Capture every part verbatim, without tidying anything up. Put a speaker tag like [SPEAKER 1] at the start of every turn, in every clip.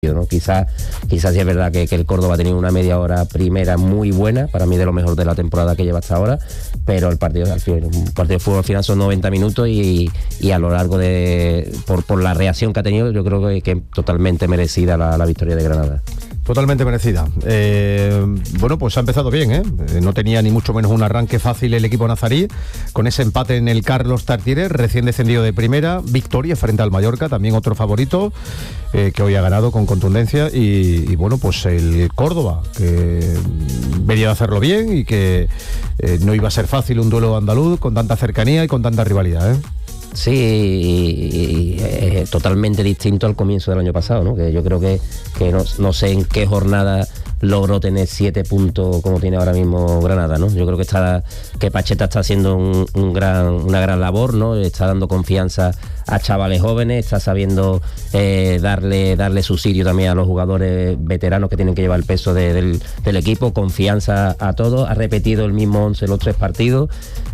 [SPEAKER 1] ¿no? Quizás quizás sí es verdad que, que el Córdoba ha tenido una media hora primera muy buena, para mí de lo mejor de la temporada que lleva hasta ahora, pero el partido al final, un partido de fútbol al final son noventa minutos y, y a lo largo de por, por la reacción que ha tenido, yo creo que, que es totalmente merecida la, la victoria de Granada.
[SPEAKER 2] Totalmente merecida. Eh, bueno, pues ha empezado bien, ¿eh? No tenía ni mucho menos un arranque fácil el equipo nazarí, con ese empate en el Carlos Tartiere, recién descendido de primera, victoria frente al Mallorca, también otro favorito, eh, que hoy ha ganado con contundencia, y, y bueno, pues el Córdoba, que venía a hacerlo bien y que eh, no iba a ser fácil un duelo andaluz con tanta cercanía y con tanta rivalidad, ¿eh?
[SPEAKER 1] Sí, y, y, es totalmente distinto al comienzo del año pasado, ¿no? Que yo creo que, que no, no sé en qué jornada logró tener siete puntos como tiene ahora mismo Granada, ¿no? Yo creo que está que Pacheta está haciendo un, un gran, una gran labor, ¿no? Está dando confianza a chavales jóvenes, está sabiendo eh, darle, darle subsidio también a los jugadores veteranos que tienen que llevar el peso de, del, del equipo, confianza a todos, ha repetido el mismo once los tres partidos.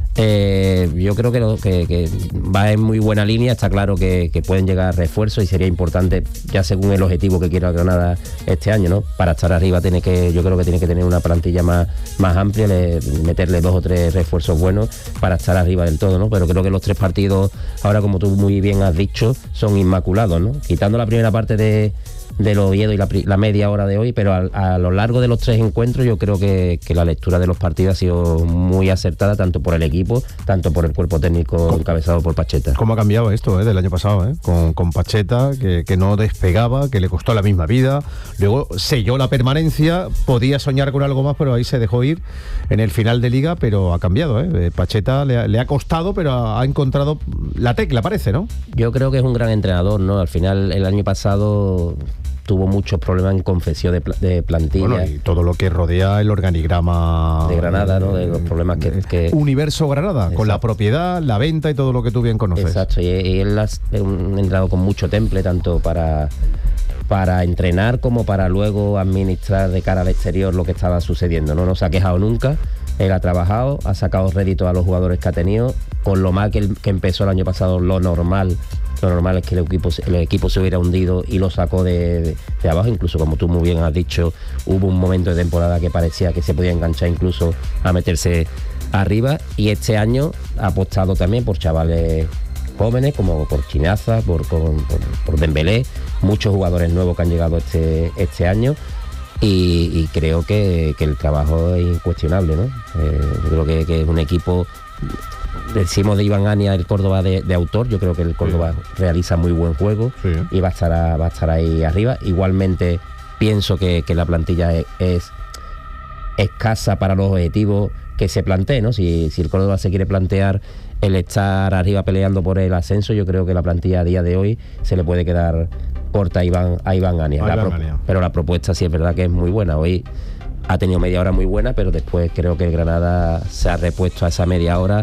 [SPEAKER 1] Eh, yo creo que, lo, que, que va en muy buena línea. Está claro que, que pueden llegar refuerzos y sería importante, ya según el objetivo que quiera Granada este año, ¿no? Para estar arriba tiene que, yo creo que tiene que tener una plantilla más, más amplia, le, meterle dos o tres refuerzos buenos para estar arriba del todo, ¿no? Pero creo que los tres partidos, ahora como tú muy bien has dicho, son inmaculados, ¿no? Quitando la primera parte de del Oviedo y la, la media hora de hoy, pero a, a lo largo de los tres encuentros yo creo que, que la lectura de los partidos ha sido muy acertada, tanto por el equipo, tanto por el cuerpo técnico encabezado por Pacheta.
[SPEAKER 2] ¿Cómo ha cambiado esto eh, del año pasado? Eh? Con, con Pacheta, que, que no despegaba, que le costó la misma vida, luego selló la permanencia, podía soñar con algo más, pero ahí se dejó ir en el final de Liga, pero ha cambiado. Eh. Pacheta le, le ha costado, pero ha, ha encontrado la tecla, parece, ¿no?
[SPEAKER 1] Yo creo que es un gran entrenador, ¿no? Al final, el año pasado tuvo muchos problemas en confección de, de plantilla.
[SPEAKER 2] Bueno, y todo lo que rodea el organigrama
[SPEAKER 1] de Granada, ¿no? De los problemas que... que...
[SPEAKER 2] Universo Granada, exacto, con la propiedad, la venta y todo lo que tú bien conoces.
[SPEAKER 1] Exacto, y, y él es un entrenador con mucho temple, tanto para, para entrenar como para luego administrar de cara al exterior lo que estaba sucediendo, ¿no? No se ha quejado nunca, él ha trabajado, ha sacado rédito a los jugadores que ha tenido, con lo mal que, el, que empezó el año pasado, lo normal... Lo normal es que el equipo, el equipo se hubiera hundido y lo sacó de, de, de abajo. Incluso, como tú muy bien has dicho, hubo un momento de temporada que parecía que se podía enganchar incluso a meterse arriba. Y este año ha apostado también por chavales jóvenes, como por Chinaza, por, por, por, por Dembélé, muchos jugadores nuevos que han llegado este, este año. Y, y creo que, que el trabajo es incuestionable, ¿no? Eh, yo creo que, que es un equipo... Decimos de Iván Ania el Córdoba de, de autor, yo creo que el Córdoba sí. realiza muy buen juego, sí. y va a estar a, va a estar ahí arriba. Igualmente pienso que, que la plantilla es, es escasa para los objetivos que se planteen, ¿no? Si, si el Córdoba se quiere plantear el estar arriba peleando por el ascenso, yo creo que la plantilla a día de hoy se le puede quedar corta a Iván, a Iván Ania. A la Iván pro, Ania. Pero la propuesta sí es verdad que es muy buena. Hoy ha tenido media hora muy buena, pero después creo que el Granada se ha repuesto a esa media hora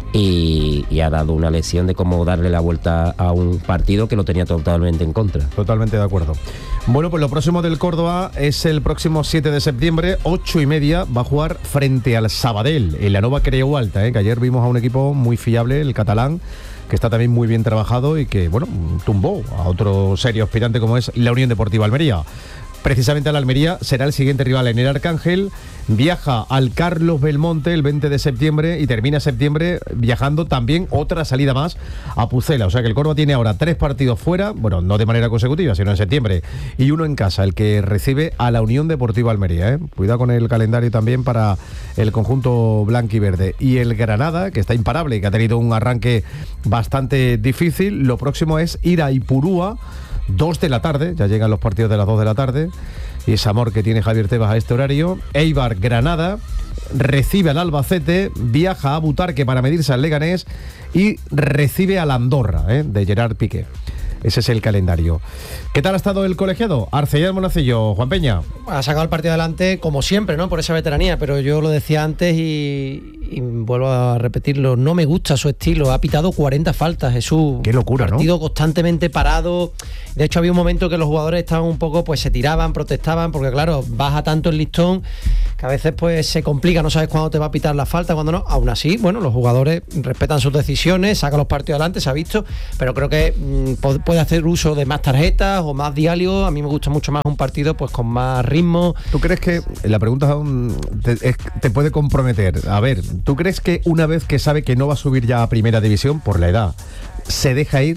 [SPEAKER 1] Y, y ha dado una lección de cómo darle la vuelta a un partido que lo tenía totalmente en contra.
[SPEAKER 2] Totalmente de acuerdo. Bueno, pues lo próximo del Córdoba es el próximo siete de septiembre, ocho y media, va a jugar frente al Sabadell, en la Nova Creu Alta, ¿eh? Que ayer vimos a un equipo muy fiable, el catalán, que está también muy bien trabajado y que, bueno, tumbó a otro serio aspirante como es la Unión Deportiva Almería. Precisamente la Almería será el siguiente rival en el Arcángel, viaja al Carlos Belmonte el veinte de septiembre y termina septiembre viajando también otra salida más a Pucela. O sea que el Córdoba tiene ahora tres partidos fuera, bueno, no de manera consecutiva, sino en septiembre, y uno en casa, el que recibe a la Unión Deportiva Almería, ¿eh? Cuidado con el calendario también para el conjunto blanquiverde. Y el Granada, que está imparable y que ha tenido un arranque bastante difícil, lo próximo es ir a Ipurúa, dos de la tarde, ya llegan los partidos de las dos de la tarde, y ese amor que tiene Javier Tebas a este horario. Eibar Granada, recibe al Albacete, viaja a Butarque para medirse al Leganés y recibe al Andorra, ¿eh? de Gerard Piqué. Ese es el calendario. ¿Qué tal ha estado el colegiado? Arcellar Monacillo, Juan Peña.
[SPEAKER 3] Ha sacado el partido adelante como siempre, ¿no? Por esa veteranía, pero yo lo decía antes y, y vuelvo a repetirlo, no me gusta su estilo. Ha pitado cuarenta faltas, Jesús.
[SPEAKER 2] Qué locura, ¿no?
[SPEAKER 3] Partido constantemente parado. De hecho, había un momento que los jugadores estaban un poco, pues se tiraban, protestaban, porque claro, baja tanto el listón que a veces pues se complica, no sabes cuándo te va a pitar la falta, cuándo no. Aún así, bueno, los jugadores respetan sus decisiones, sacan los partidos adelante, se ha visto, pero creo que mmm, puede hacer uso de más tarjetas o más diálogo. A mí me gusta mucho más un partido pues con más ritmo.
[SPEAKER 2] ¿Tú crees que, la pregunta um, te, es, te puede comprometer? A ver, ¿tú crees que una vez que sabe que no va a subir ya a primera división por la edad, se deja ir?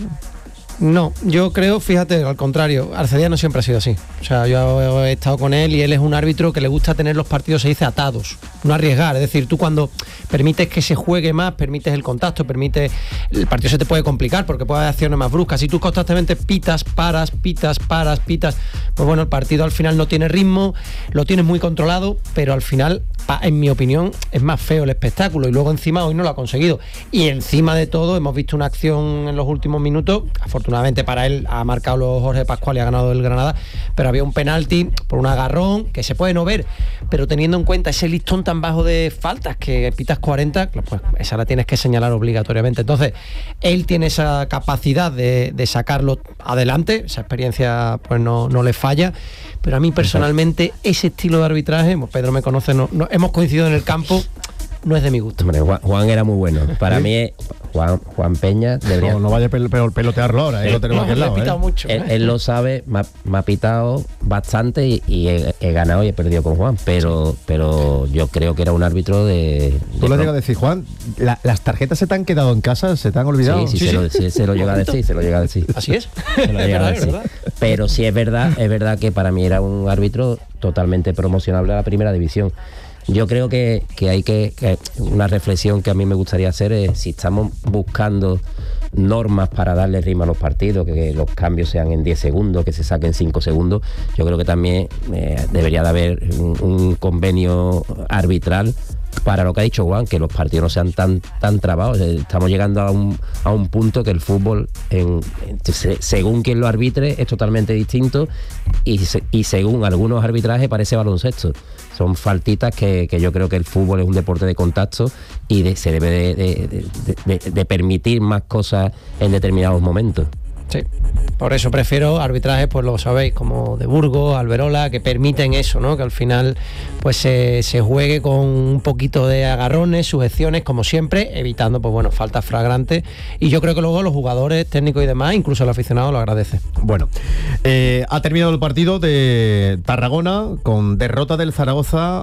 [SPEAKER 3] No, yo creo, fíjate, al contrario, Arcediano siempre ha sido así. O sea, yo he estado con él y él es un árbitro que le gusta tener los partidos, se dice, atados, no arriesgar. Es decir, tú cuando permites que se juegue más, permites el contacto, permites... El partido se te puede complicar porque puede haber acciones más bruscas. Si tú constantemente pitas, paras, pitas, paras, pitas, pues bueno, el partido al final no tiene ritmo, lo tienes muy controlado, pero al final, en mi opinión, es más feo el espectáculo. Y luego encima hoy no lo ha conseguido. Y encima de todo, hemos visto una acción en los últimos minutos, afortunadamente, Afortunadamente para él ha marcado los Jorge Pascual y ha ganado el Granada, pero había un penalti por un agarrón que se puede no ver, pero teniendo en cuenta ese listón tan bajo de faltas que pitas cuarenta, pues esa la tienes que señalar obligatoriamente. Entonces él tiene esa capacidad de, de sacarlo adelante, esa experiencia pues no, no le falla, pero a mí personalmente ese estilo de arbitraje, pues Pedro me conoce, no, no, hemos coincidido en el campo, no es de mi gusto.
[SPEAKER 1] Hombre, Juan, Juan era muy bueno. Para ¿Sí? mí, Juan, Juan Peña debería...
[SPEAKER 2] No, no vaya a pel, pel, pelotearlo ahora, eh, lo tenemos aquí al lado.
[SPEAKER 3] Eh. Mucho,
[SPEAKER 1] él, él lo sabe, me ha, me ha pitado bastante y, y he, he ganado y he perdido con Juan, pero pero yo creo que era un árbitro de... de
[SPEAKER 2] ¿Tú lo llegas a decir, Juan? La, ¿Las tarjetas se te han quedado en casa? ¿Se te han olvidado?
[SPEAKER 1] Sí, sí, sí, se, sí. Lo, sí se lo llega a decir, se lo llega a decir.
[SPEAKER 3] Así es.
[SPEAKER 1] Se lo llega a decir. Pero sí es verdad, es verdad que para mí era un árbitro totalmente promocionable a la primera división. Yo creo que, que hay que, que una reflexión que a mí me gustaría hacer es si estamos buscando normas para darle ritmo a los partidos, que, que los cambios sean en diez segundos, que se saquen cinco segundos, yo creo que también eh, debería de haber un, un convenio arbitral para lo que ha dicho Juan, que los partidos no sean tan tan trabados. Estamos llegando a un, a un punto que el fútbol, en, en, se, según quien lo arbitre, es totalmente distinto y, se, y según algunos arbitrajes parece baloncesto. Son faltitas que, que yo creo que el fútbol es un deporte de contacto y de, se debe de, de, de, de, de permitir más cosas en determinados momentos.
[SPEAKER 3] Sí, por eso prefiero arbitrajes, pues lo sabéis, como de Burgos, Alberola, que permiten eso, ¿no? Que al final pues se, se juegue con un poquito de agarrones, sujeciones, como siempre, evitando pues bueno, faltas flagrantes. Y yo creo que luego los jugadores, técnicos y demás, incluso el aficionado, lo agradece.
[SPEAKER 2] Bueno, eh, ha terminado el partido de Tarragona con derrota del Zaragoza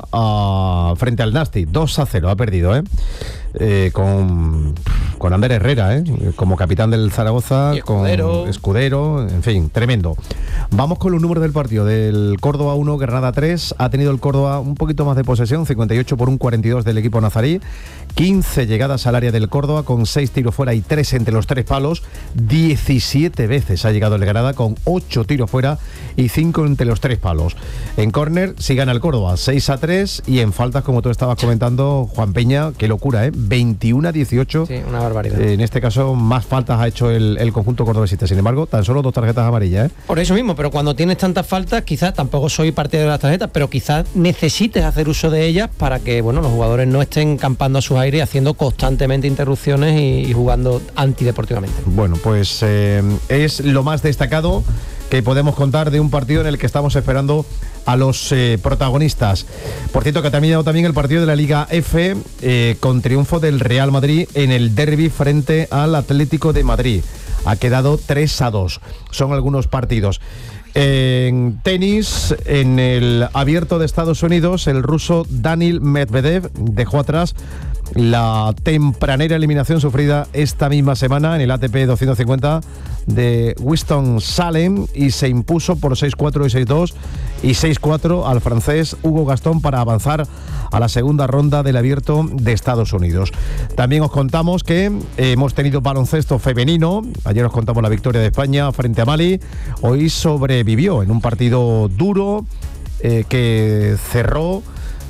[SPEAKER 2] a, frente al Nasti, dos a cero, ha perdido, ¿eh? Eh, con, con Ander Herrera, ¿eh? Como capitán del Zaragoza,
[SPEAKER 3] y Escudero.
[SPEAKER 2] con Escudero, en fin, tremendo. Vamos con los números del partido. Del Córdoba uno, Granada tres. Ha tenido el Córdoba un poquito más de posesión, cincuenta y ocho por un cuarenta y dos del equipo nazarí. quince llegadas al área del Córdoba con seis tiros fuera y tres entre los tres palos. diecisiete veces ha llegado el Granada con ocho tiros fuera y cinco entre los tres palos. En córner sí gana el Córdoba seis a tres y en faltas, como tú estabas comentando, Juan Peña, qué locura, ¿eh? veintiuno a dieciocho.
[SPEAKER 3] Sí, una barbaridad.
[SPEAKER 2] En este caso, más faltas ha hecho el, el conjunto cordobesista. Sin embargo, tan solo dos tarjetas amarillas, ¿eh?
[SPEAKER 3] Por eso mismo, pero cuando tienes tantas faltas, quizás, tampoco soy partidario de las tarjetas, pero quizás necesites hacer uso de ellas para que, bueno, los jugadores no estén campando a sus aires, haciendo constantemente interrupciones y, y jugando antideportivamente.
[SPEAKER 2] Bueno, pues eh, es lo más destacado que podemos contar de un partido en el que estamos esperando a los eh, protagonistas. Por cierto, que ha terminado también el partido de la Liga F eh, con triunfo del Real Madrid en el derbi frente al Atlético de Madrid. Ha quedado tres a dos. Son algunos partidos. En tenis, en el Abierto de Estados Unidos, el ruso Daniil Medvedev dejó atrás la tempranera eliminación sufrida esta misma semana en el A T P doscientos cincuenta de Winston-Salem y se impuso por seis cuatro y seis dos y seis cuatro al francés Hugo Gastón para avanzar a la segunda ronda del Abierto de Estados Unidos. También os contamos que hemos tenido baloncesto femenino. Ayer os contamos la victoria de España frente a Mali. Hoy sobrevivió en un partido duro eh, que cerró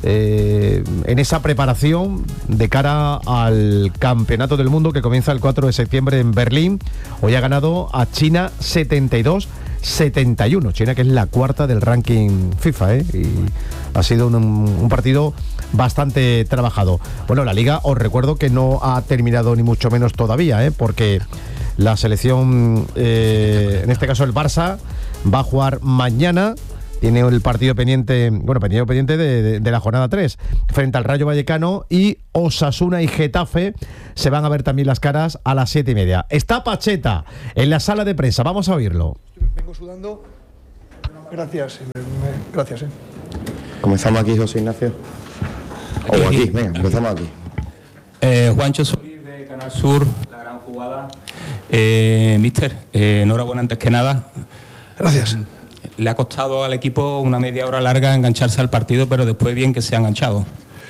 [SPEAKER 2] Eh, en esa preparación de cara al Campeonato del Mundo que comienza el cuatro de septiembre en Berlín. Hoy ha ganado a China setenta y dos setenta y uno. China, que es la cuarta del ranking FIFA, ¿eh? Y ha sido un, un partido bastante trabajado. Bueno, la Liga, os recuerdo que no ha terminado ni mucho menos todavía, ¿eh? Porque la selección, eh, en este caso el Barça, va a jugar mañana. Tiene el partido pendiente, bueno, partido pendiente de, de, de la jornada tres, frente al Rayo Vallecano, y Osasuna y Getafe se van a ver también las caras a las siete y media. Está Pacheta en la sala de prensa, vamos a oírlo.
[SPEAKER 4] Vengo sudando. Gracias, gracias. Eh.
[SPEAKER 5] Comenzamos aquí, José Ignacio. O aquí, venga, empezamos aquí.
[SPEAKER 6] Eh, Juancho Solís de Canal Sur, la gran jugada. Eh, Mister, eh, enhorabuena antes que nada.
[SPEAKER 4] Gracias.
[SPEAKER 6] Le ha costado al equipo una media hora larga engancharse al partido, pero después bien que se ha enganchado.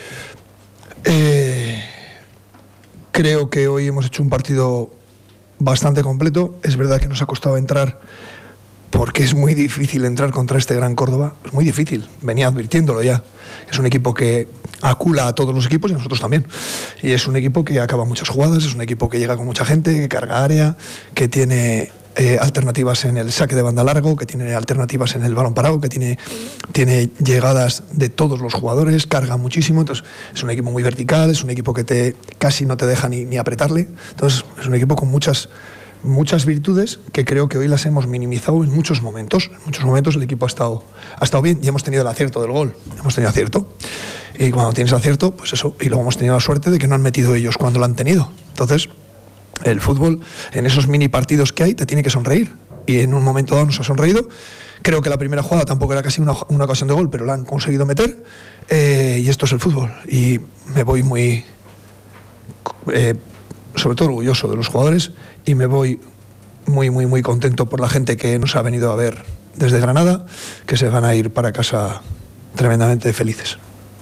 [SPEAKER 4] Eh, creo que hoy hemos hecho un partido bastante completo. Es verdad que nos ha costado entrar, porque es muy difícil entrar contra este gran Córdoba. Es muy difícil, venía advirtiéndolo ya. Es un equipo que acula a todos los equipos y a nosotros también. Y es un equipo que acaba muchas jugadas, es un equipo que llega con mucha gente, que carga área, que tiene eh, alternativas en el saque de banda largo, que tiene alternativas en el balón parado, que tiene, tiene llegadas de todos los jugadores, carga muchísimo. Entonces es un equipo muy vertical, es un equipo que te casi no te deja ni, ni apretarle. Entonces es un equipo con muchas... muchas virtudes que creo que hoy las hemos minimizado en muchos momentos. En muchos momentos el equipo ha estado, ha estado bien y hemos tenido el acierto del gol. Hemos tenido acierto. Y cuando tienes acierto, pues eso. Y luego hemos tenido la suerte de que no han metido ellos cuando lo han tenido. Entonces, el fútbol, en esos mini partidos que hay, te tiene que sonreír. Y en un momento dado nos ha sonreído. Creo que la primera jugada tampoco era casi una, una ocasión de gol, pero la han conseguido meter. Eh, y esto es el fútbol. Y me voy muy... Eh, sobre todo orgulloso de los jugadores, y me voy muy, muy, muy contento por la gente que nos ha venido a ver desde Granada, que se van a ir para casa tremendamente felices.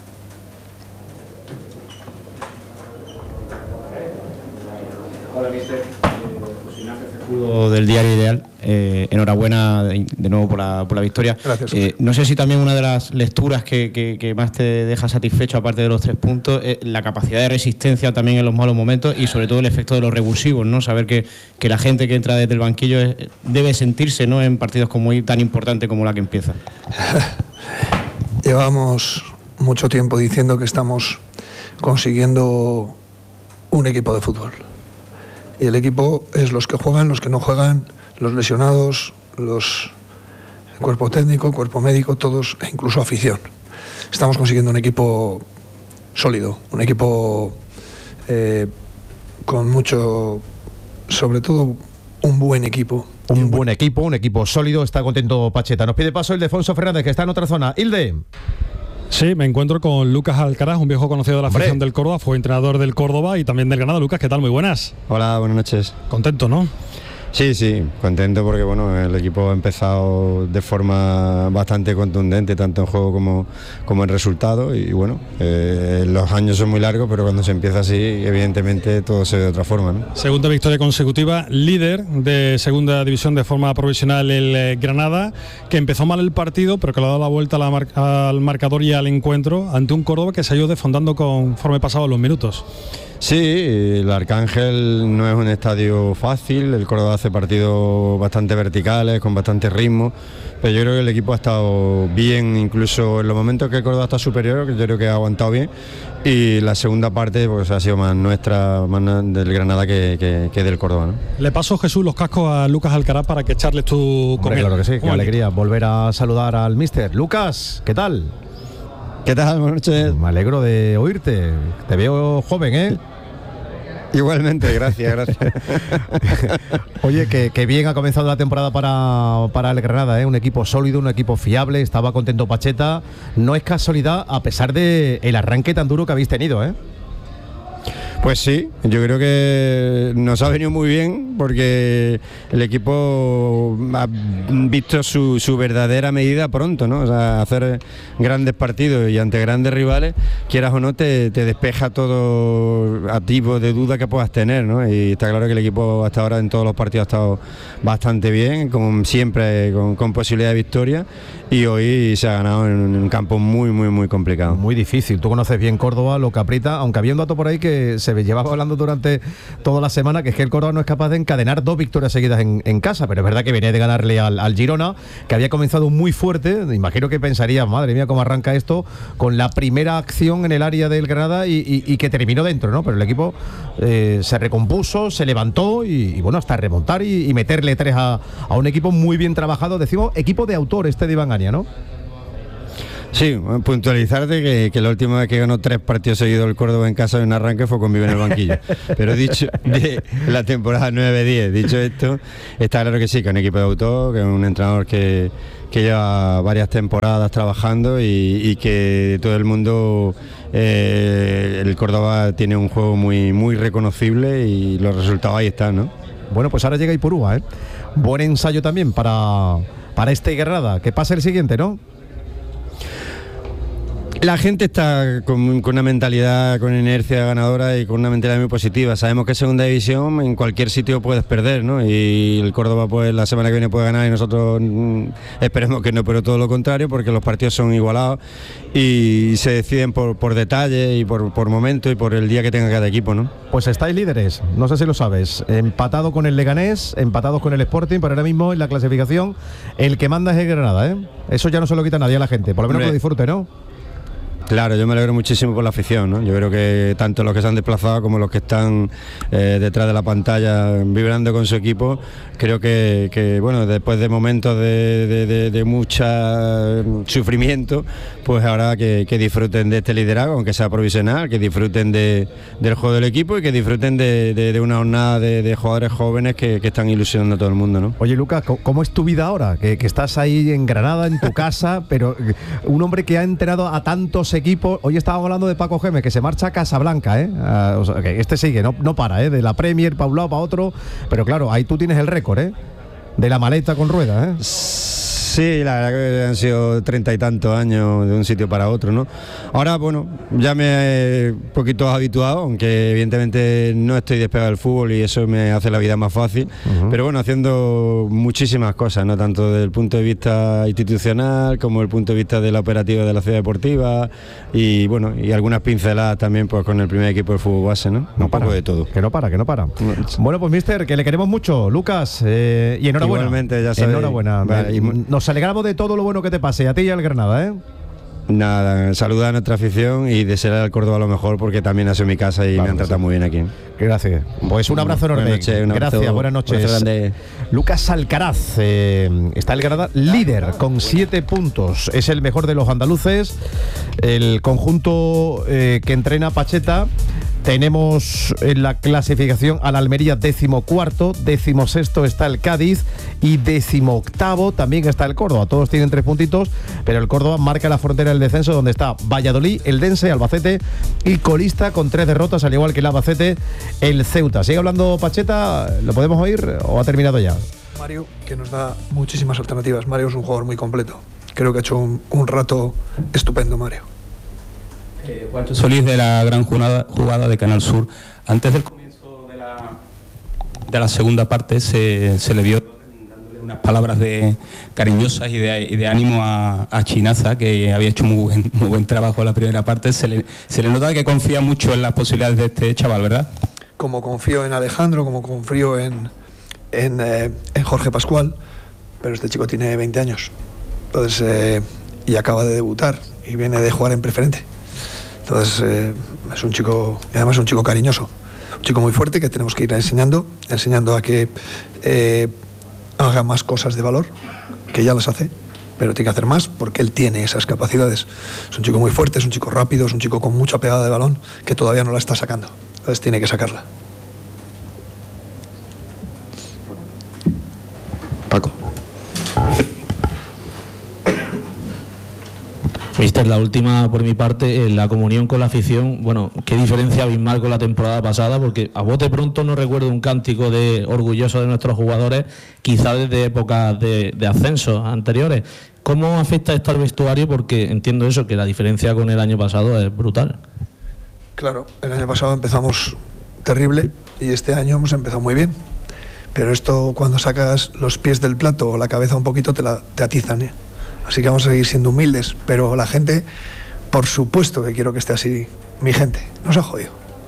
[SPEAKER 7] Hola, mister. José Ignacio Cejudo del Diario Ideal. Eh, enhorabuena de, de nuevo por la, por la victoria.
[SPEAKER 4] Gracias.
[SPEAKER 7] Eh, no sé si también una de las lecturas que, que, que más te deja satisfecho, aparte de los tres puntos, es la capacidad de resistencia también en los malos momentos y sobre todo el efecto de los revulsivos, ¿no? Saber que, que la gente que entra desde el banquillo es, debe sentirse, ¿no?, en partidos como hoy tan importante como la que empieza.
[SPEAKER 4] Llevamos mucho tiempo diciendo que estamos consiguiendo un equipo de fútbol. Y el equipo es los que juegan, los que no juegan, los lesionados, los el cuerpo técnico, cuerpo médico, todos, e incluso afición. Estamos consiguiendo un equipo sólido, un equipo eh, con mucho, sobre todo un buen equipo.
[SPEAKER 2] Un, un buen equipo, un equipo sólido. Está contento Pacheta. Nos pide paso Ildefonso Fernández, que está en otra zona. Ilde.
[SPEAKER 8] Sí, me encuentro con Lucas Alcaraz, un viejo conocido de la afición del Córdoba, fue entrenador del Córdoba y también del Granada. Lucas, ¿qué tal? Muy buenas.
[SPEAKER 9] Hola, buenas noches.
[SPEAKER 8] Contento, ¿no?
[SPEAKER 9] Sí, sí, contento porque bueno, el equipo ha empezado de forma bastante contundente, tanto en juego como, como en resultado, y bueno, eh, los años son muy largos, pero cuando se empieza así, evidentemente todo se ve de otra forma, ¿no?
[SPEAKER 8] Segunda victoria consecutiva, líder de segunda división de forma provisional el eh, Granada, que empezó mal el partido, pero que le ha dado la vuelta a la mar- al marcador y al encuentro ante un Córdoba que se ha ido desfondando conforme pasaban los minutos.
[SPEAKER 9] Sí, el Arcángel no es un estadio fácil, el Córdoba hace partidos bastante verticales, con bastante ritmo, pero yo creo que el equipo ha estado bien, incluso en los momentos que el Córdoba está superior, que yo creo que ha aguantado bien, y la segunda parte pues ha sido más nuestra, más del Granada que, que, que del Córdoba, ¿no?
[SPEAKER 8] Le paso, Jesús, los cascos a Lucas Alcaraz para que charles tú con él.
[SPEAKER 2] Claro que sí, qué alegría volver a saludar al míster. Lucas, ¿qué tal?
[SPEAKER 9] ¿Qué tal? Buenas noches.
[SPEAKER 2] Me alegro de oírte, te veo joven, ¿eh?
[SPEAKER 9] Igualmente, gracias, gracias.
[SPEAKER 2] Oye, que, que bien ha comenzado la temporada para, para el Granada, ¿eh? Un equipo sólido, un equipo fiable, estaba contento Pacheta. No es casualidad, a pesar de el arranque tan duro que habéis tenido, ¿eh?
[SPEAKER 9] Pues sí, yo creo que nos ha venido muy bien porque el equipo ha visto su, su verdadera medida pronto, ¿no? O sea, hacer grandes partidos y ante grandes rivales, quieras o no, te, te despeja todo tipo de duda que puedas tener, ¿no? Y está claro que el equipo hasta ahora en todos los partidos ha estado bastante bien, como siempre, con, con posibilidad de victoria, y hoy se ha ganado en un campo muy, muy, muy complicado.
[SPEAKER 2] Muy difícil. Tú conoces bien Córdoba, lo que aprieta, aunque había un dato por ahí que se se llevaba hablando durante toda la semana, que es que el Córdoba no es capaz de encadenar dos victorias seguidas en, en casa, pero es verdad que venía de ganarle al, al Girona, que había comenzado muy fuerte. Imagino que pensaría, madre mía, cómo arranca esto, con la primera acción en el área del Granada y, y, y que terminó dentro, ¿no? Pero el equipo eh, se recompuso, se levantó y, y bueno, hasta remontar y, y meterle tres a, a un equipo muy bien trabajado. Decimos equipo de autor este de Iván Gania, ¿no?
[SPEAKER 9] Sí, puntualizarte que, que la última vez que ganó tres partidos seguidos el Córdoba en casa en arranque fue conmigo en el banquillo. Pero dicho de la temporada nueve diez, dicho esto, está claro que sí, que es un equipo de autor, que es un entrenador que, que lleva varias temporadas trabajando y, y que todo el mundo, eh, el Córdoba tiene un juego muy, muy reconocible y los resultados ahí están, ¿no?
[SPEAKER 2] Bueno, pues ahora llega Ipurúa, ¿eh? Buen ensayo también para, para este Granada. Que pase el siguiente, ¿no?
[SPEAKER 9] La gente está con, con una mentalidad, con inercia ganadora y con una mentalidad muy positiva. Sabemos que en segunda división en cualquier sitio puedes perder, ¿no? Y el Córdoba pues la semana que viene puede ganar y nosotros mm, esperemos que no, pero todo lo contrario, porque los partidos son igualados y se deciden por, por detalle y por, por momento y por el día que tenga cada equipo, ¿no?
[SPEAKER 2] Pues estáis líderes, no sé si lo sabes, empatado con el Leganés, empatados con el Sporting, pero ahora mismo en la clasificación el que manda es el Granada, ¿eh? Eso ya no se lo quita nadie a la gente, por lo menos que lo disfrute, ¿no?
[SPEAKER 9] Claro, yo me alegro muchísimo por la afición, ¿no? Yo creo que tanto los que se han desplazado como los que están eh, detrás de la pantalla vibrando con su equipo, creo que, que bueno, después de momentos de, de, de, de mucho sufrimiento, pues ahora que, que disfruten de este liderazgo, aunque sea provisional, que disfruten de, del juego del equipo y que disfruten de, de, de una jornada de, de jugadores jóvenes que, que están ilusionando a todo el mundo, ¿no?
[SPEAKER 2] Oye, Lucas, ¿cómo es tu vida ahora? Que, que estás ahí en Granada, en tu casa, pero un hombre que ha entrenado a tantos equipos. Hoy estábamos hablando de Paco Gémez, que se marcha a Casablanca, ¿eh? Uh, o sea, que este sigue, no, no para, ¿eh? De la Premier para un lado, para otro, pero claro, ahí tú tienes el récord, ¿eh? De la maleta con ruedas, ¿eh?
[SPEAKER 9] Sí, la verdad que han sido treinta y tantos años de un sitio para otro, ¿no? Ahora, bueno, ya me he un poquito habituado, aunque evidentemente no estoy despegado del fútbol y eso me hace la vida más fácil, uh-huh. Pero bueno, haciendo muchísimas cosas, ¿no? Tanto desde el punto de vista institucional como desde el punto de vista de la operativa de la ciudad deportiva y bueno, y algunas pinceladas también pues con el primer equipo del fútbol base, ¿no?
[SPEAKER 2] No
[SPEAKER 9] un
[SPEAKER 2] para,
[SPEAKER 9] poco de todo.
[SPEAKER 2] Que no para, que no para. Bueno, pues mister, que le queremos mucho, Lucas, eh, y enhorabuena.
[SPEAKER 9] Igualmente, ya sabéis.
[SPEAKER 2] Enhorabuena. Vale, y nos alegramos de todo lo bueno que te pase, a ti y al Granada, ¿eh?
[SPEAKER 9] Nada, saludar a nuestra afición y desear al Córdoba lo mejor porque también ha sido mi casa y claro, me han tratado sí. muy bien aquí.
[SPEAKER 2] Gracias. Pues un abrazo enorme.
[SPEAKER 9] Buenas noches, un abrazo,
[SPEAKER 2] Gracias, buenas noches. Lucas Alcaraz, eh, está el Granada líder con siete puntos. Es el mejor de los andaluces. El conjunto eh, que entrena Pacheta. Tenemos en la clasificación al Almería décimo cuarto, décimo sexto está el Cádiz y décimo octavo también está el Córdoba. Todos tienen tres puntitos, pero el Córdoba marca la frontera del descenso donde está Valladolid, el Dense, Albacete y colista con tres derrotas, al igual que el Albacete, el Ceuta. ¿Sigue hablando Pacheta? ¿Lo podemos oír o ha terminado ya?
[SPEAKER 4] Mario, que nos da muchísimas alternativas. Mario es un jugador muy completo. Creo que ha hecho un, un rato estupendo, Mario.
[SPEAKER 6] Eh, Juancho Solís de la gran jugada, jugada de Canal Sur. Antes del comienzo de la, de la segunda parte se, se le vio dándole unas palabras de cariñosas y de, y de ánimo a, a Chinaza, que había hecho muy buen, muy buen trabajo en la primera parte. Se le, se le nota que confía mucho en las posibilidades de este chaval, ¿verdad?
[SPEAKER 4] Como confío en Alejandro, como confío en, en, eh, en Jorge Pascual, pero este chico tiene veinte años, entonces eh, y acaba de debutar y viene de jugar en preferente. Entonces eh, es un chico, y además es un chico cariñoso, un chico muy fuerte que tenemos que ir enseñando, enseñando a que eh, haga más cosas de valor, que ya las hace, pero tiene que hacer más porque él tiene esas capacidades. Es un chico muy fuerte, es un chico rápido, es un chico con mucha pegada de balón que todavía no la está sacando, entonces tiene que sacarla.
[SPEAKER 5] Paco.
[SPEAKER 10] Mister, la última por mi parte, la comunión con la afición, bueno, qué diferencia abismal con la temporada pasada, porque a bote pronto no recuerdo un cántico de orgulloso de nuestros jugadores, quizá desde épocas de, de ascenso anteriores. ¿Cómo afecta esto al vestuario? Porque entiendo eso, que la diferencia con el año pasado es brutal.
[SPEAKER 4] Claro, el año pasado empezamos terrible y este año hemos empezado muy bien, pero esto cuando sacas los pies del plato o la cabeza un poquito te, la, te atizan, ¿eh? Así que vamos a seguir siendo humildes, pero la gente, por supuesto que quiero que esté así, mi gente, nos ha jodido.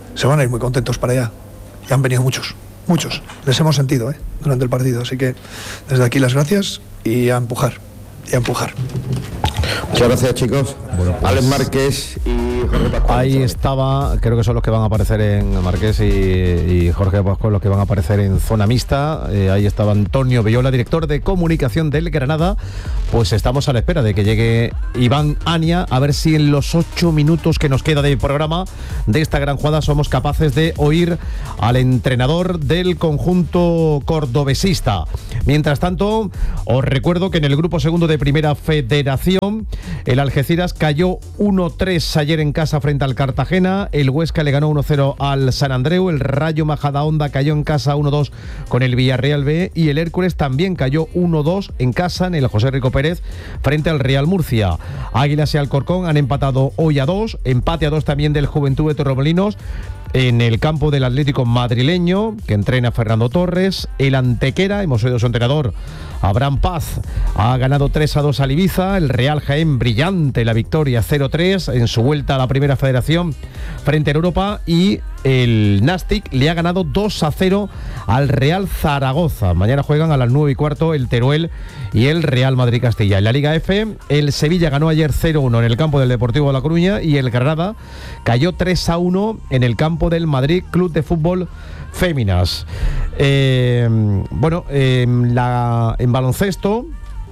[SPEAKER 4] se van a ir muy contentos para allá. Y han venido muchos, muchos. Les hemos sentido, ¿eh? Durante el partido. Así que desde aquí las gracias y a empujar, y a empujar.
[SPEAKER 5] Muchas gracias, chicos.
[SPEAKER 2] Bueno, pues,
[SPEAKER 5] Alex Márquez y Jorge Pascual.
[SPEAKER 2] Ahí estaba, creo que son los que van a aparecer en Márquez y, y Jorge Pascual, los que van a aparecer en zona mixta. Eh, ahí estaba Antonio Viola, director de comunicación del Granada. Pues estamos a la espera de que llegue Iván Ania, a ver si en los ocho minutos que nos queda de programa de esta gran jugada somos capaces de oír al entrenador del conjunto cordobesista. Mientras tanto, os recuerdo que en el grupo segundo de Primera Federación, el Algeciras cayó uno tres ayer en casa frente al Cartagena, el Huesca le ganó uno cero al San Andreu, el Rayo Majadahonda cayó en casa uno dos con el Villarreal B y el Hércules también cayó uno dos en casa en el José Rico Pérez frente al Real Murcia. Águilas y Alcorcón han empatado hoy a dos, empate a dos también del Juventud de Torremolinos en el campo del Atlético madrileño, que entrena Fernando Torres. El Antequera, hemos oído su entrenador, Abraham Paz, ha ganado tres a dos al Ibiza. El Real Jaén, brillante la victoria cero tres en su vuelta a la Primera Federación frente a Europa. Y el Nastic le ha ganado dos a cero al Real Zaragoza. Mañana juegan a las nueve y cuarto el Teruel y el Real Madrid Castilla. En la Liga F, el Sevilla ganó ayer cero uno en el campo del Deportivo de La Coruña y el Granada cayó tres a uno en el campo del Madrid Club de Fútbol Féminas. Eh, bueno, eh, la, en baloncesto,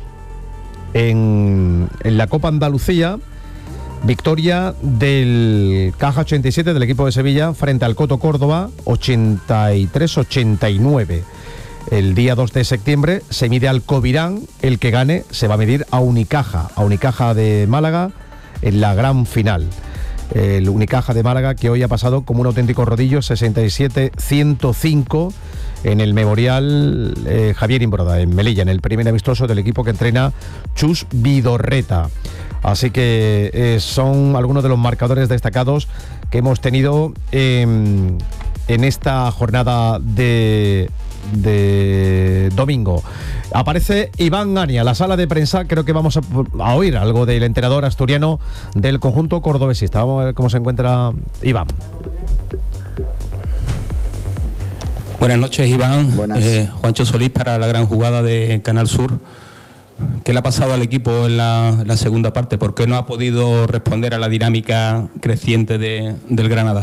[SPEAKER 2] en, en la Copa Andalucía, victoria del Caja ochenta y siete del equipo de Sevilla frente al Coto Córdoba, ochenta y tres ochenta y nueve. El día dos de septiembre se mide al Covirán, el que gane se va a medir a Unicaja, a Unicaja de Málaga en la gran final. El Unicaja de Málaga, que hoy ha pasado como un auténtico rodillo, sesenta y siete ciento cinco en el Memorial eh, Javier Imbroda, en Melilla, en el primer amistoso del equipo que entrena Chus Vidorreta. Así que eh, son algunos de los marcadores destacados que hemos tenido eh, en esta jornada de... de domingo. Aparece Iván Ania, la sala de prensa. Creo que vamos a, a oír algo del entrenador asturiano del conjunto cordobesista. Vamos a ver cómo se encuentra Iván.
[SPEAKER 6] Buenas noches, Iván.
[SPEAKER 5] Buenas.
[SPEAKER 6] Eh, Juancho Solís para la gran jugada de Canal Sur. ¿Qué le ha pasado al equipo en la, la segunda parte? ¿Por qué no ha podido responder a la dinámica creciente de, del Granada?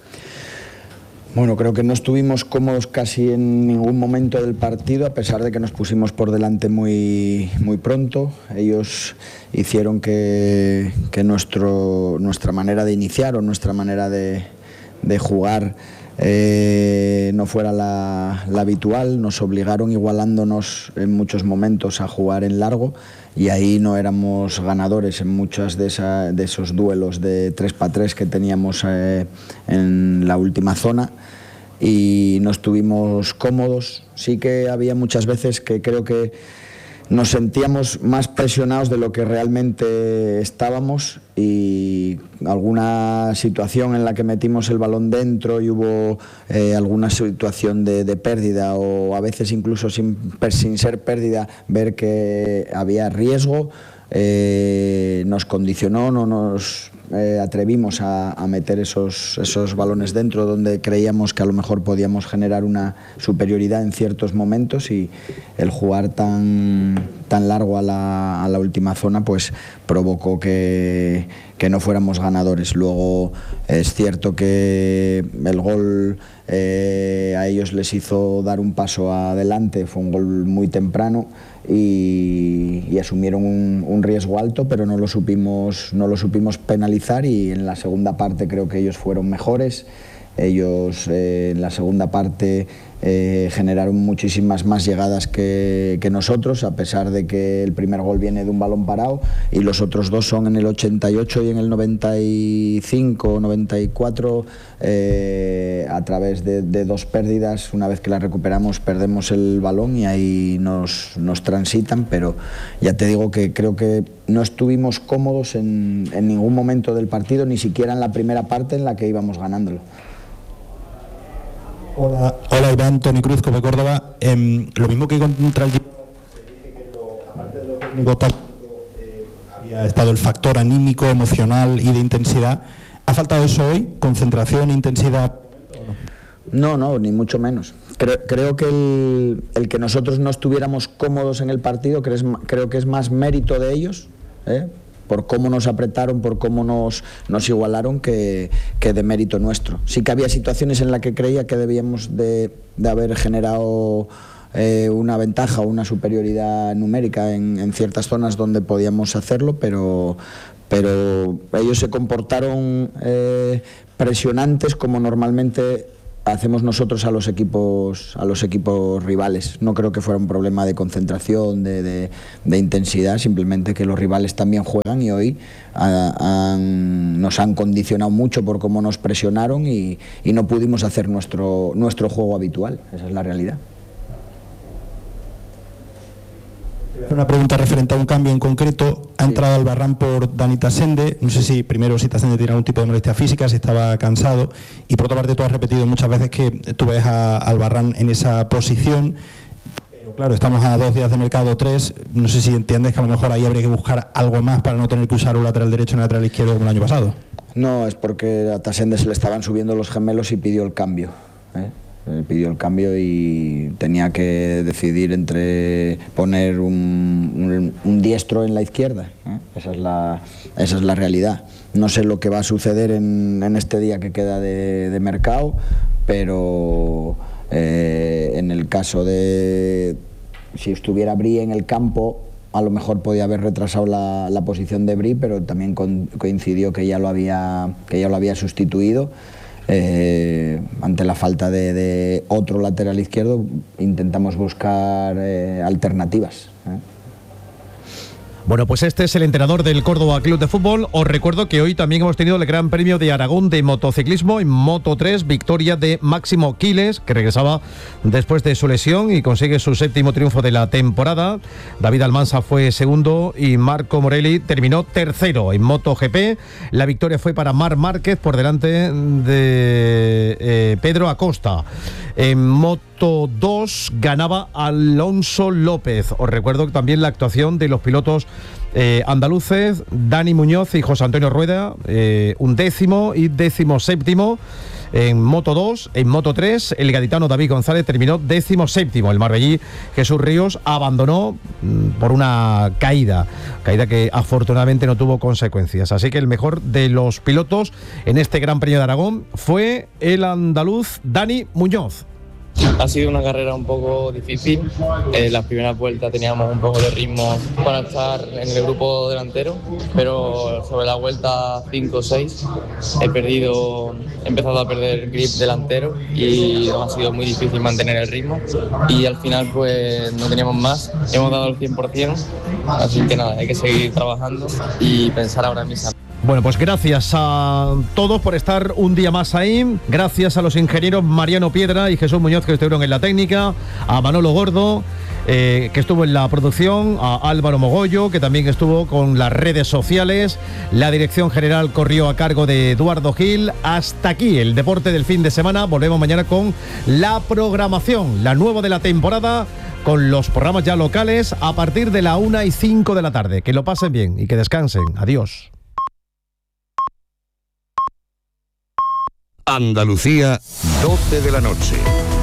[SPEAKER 11] Bueno, creo que no estuvimos cómodos casi en ningún momento del partido, a pesar de que nos pusimos por delante muy, muy pronto. Ellos hicieron que, que nuestro, nuestra manera de iniciar o nuestra manera de, de jugar eh, no fuera la, la habitual. Nos obligaron, igualándonos en muchos momentos, a jugar en largo, y ahí no éramos ganadores en muchos de, esa, de esos duelos de tres para tres que teníamos eh, en la última zona, y no estuvimos cómodos. Sí que había muchas veces que creo que nos sentíamos más presionados de lo que realmente estábamos, y alguna situación en la que metimos el balón dentro y hubo eh, alguna situación de, de pérdida, o a veces incluso sin, sin ser pérdida, ver que había riesgo, eh, nos condicionó, no nos eh, atrevimos a, a meter esos, esos balones dentro donde creíamos que a lo mejor podíamos generar una superioridad en ciertos momentos, y el jugar tan, tan largo a la, a la última zona pues provocó que, que no fuéramos ganadores. Luego es cierto que el gol eh, a ellos les hizo dar un paso adelante, fue un gol muy temprano, y, y asumieron un, un riesgo alto, pero no lo supimos, no lo supimos penalizar, y en la segunda parte creo que ellos fueron mejores. Ellos eh, en la segunda parte eh, generaron muchísimas más llegadas que, que nosotros, a pesar de que el primer gol viene de un balón parado y los otros dos son en el ochenta y ocho y en el noventa y cinco, noventa y cuatro, eh, a través de, de dos pérdidas. Una vez que la recuperamos perdemos el balón y ahí nos, nos transitan, pero ya te digo que creo que no estuvimos cómodos en, en ningún momento del partido, ni siquiera en la primera parte en la que íbamos ganándolo.
[SPEAKER 12] Hola, hola Iván, Toni Cruz, Cope Córdoba. Eh, lo mismo que contra el aparte de lo técnico, eh, había estado el factor anímico, emocional y de intensidad. ¿Ha faltado eso hoy? ¿Concentración, intensidad
[SPEAKER 11] No, no, ni mucho menos. Creo, creo que el, el que nosotros no estuviéramos cómodos en el partido creo, es, creo que es más mérito de ellos, ¿eh? por cómo nos apretaron, por cómo nos, nos igualaron, que, que de mérito nuestro. Sí que había situaciones en las que creía que debíamos de, de haber generado eh, una ventaja o una superioridad numérica en, en ciertas zonas donde podíamos hacerlo, pero, pero ellos se comportaron eh, presionantes como normalmente hacemos nosotros a los equipos a los equipos rivales. No creo que fuera un problema de concentración, de, de, de intensidad, simplemente que los rivales también juegan y hoy a, han, nos han condicionado mucho por cómo nos presionaron y, y no pudimos hacer nuestro, nuestro juego habitual. Esa es la realidad.
[SPEAKER 12] Una pregunta referente a un cambio en concreto. Ha entrado Albarrán por Dani Tasende. No sé si primero si Tasende tiene algún tipo de molestia física, si estaba cansado. Y por otra parte, tú has repetido muchas veces que tú ves a Albarrán en esa posición. Pero claro, estamos a dos días de mercado, tres. No sé si entiendes que a lo mejor ahí habría que buscar algo más para no tener que usar un lateral derecho y un lateral izquierdo como el año pasado.
[SPEAKER 11] No, es porque a Tasende se le estaban subiendo los gemelos y pidió el cambio, ¿eh? pidió el cambio y tenía que decidir entre poner un, un, un diestro en la izquierda, ¿eh? esa es la, esa es la realidad. No sé lo que va a suceder en, en este día que queda de, de mercado, pero eh, en el caso de si estuviera Bri en el campo, a lo mejor podía haber retrasado la, la posición de Bri, pero también con, coincidió que ya lo había, que ya lo había sustituido. Eh, ante la falta de, de otro lateral izquierdo intentamos buscar eh, alternativas, ¿eh?
[SPEAKER 2] Bueno, pues este es el entrenador del Córdoba Club de Fútbol. Os recuerdo que hoy también hemos tenido el Gran Premio de Aragón de motociclismo en Moto tres, victoria de Máximo Quiles, que regresaba después de su lesión y consigue su séptimo triunfo de la temporada. David Almansa fue segundo y Marco Morelli terminó tercero en MotoGP. La victoria fue para Marc Márquez por delante de eh, Pedro Acosta. En Moto dos ganaba Alonso López. Os recuerdo también la actuación de los pilotos eh, andaluces, Dani Muñoz y José Antonio Rueda, eh, un décimo y décimo séptimo. En Moto dos, en Moto tres, el gaditano David González terminó décimo séptimo. El marbellí Jesús Ríos abandonó mmm, por una caída, caída que afortunadamente no tuvo consecuencias. Así que el mejor de los pilotos en este Gran Premio de Aragón fue el andaluz Dani Muñoz.
[SPEAKER 13] Ha sido una carrera un poco difícil. En las primeras vueltas teníamos un poco de ritmo para estar en el grupo delantero, pero sobre la vuelta cinco o seis he perdido, he empezado a perder grip delantero y ha sido muy difícil mantener el ritmo. Y al final pues no teníamos más, hemos dado el cien por ciento, así que nada, hay que seguir trabajando y pensar ahora mismo.
[SPEAKER 2] Bueno, pues gracias a todos por estar un día más ahí. Gracias a los ingenieros Mariano Piedra y Jesús Muñoz, que estuvieron en la técnica, a Manolo Gordo, eh, que estuvo en la producción, a Álvaro Mogollo, que también estuvo con las redes sociales. La dirección general corrió a cargo de Eduardo Gil. Hasta aquí el deporte del fin de semana. Volvemos mañana con la programación, la nueva de la temporada, con los programas ya locales a partir de la una y cinco de la tarde. Que lo pasen bien y que descansen. Adiós.
[SPEAKER 14] Andalucía, doce de la noche.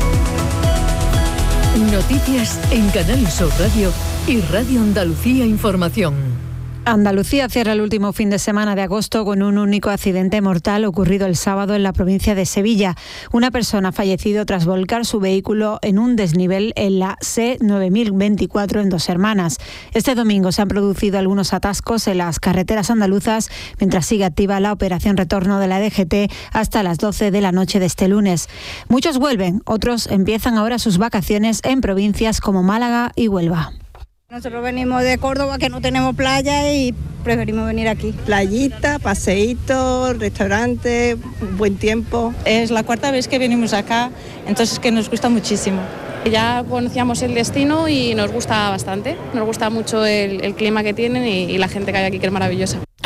[SPEAKER 15] Noticias en Canal Sur Radio y Radio Andalucía Información.
[SPEAKER 16] Andalucía cierra el último fin de semana de agosto con un único accidente mortal ocurrido el sábado en la provincia de Sevilla. Una persona ha fallecido tras volcar su vehículo en un desnivel en la C nueve mil veinticuatro en Dos Hermanas. Este domingo se han producido algunos atascos en las carreteras andaluzas mientras sigue activa la operación retorno de la D G T hasta las doce de la noche de este lunes. Muchos vuelven, otros empiezan ahora sus vacaciones en provincias como Málaga y Huelva.
[SPEAKER 17] Nosotros venimos de Córdoba, que no tenemos playa, y preferimos venir aquí. Playita, paseíto, restaurante, buen tiempo.
[SPEAKER 18] Es la cuarta vez que venimos acá, entonces que nos gusta muchísimo. Ya conocíamos el destino y nos gusta bastante. Nos gusta mucho el, el clima que tienen y, y la gente que hay aquí, que es maravillosa.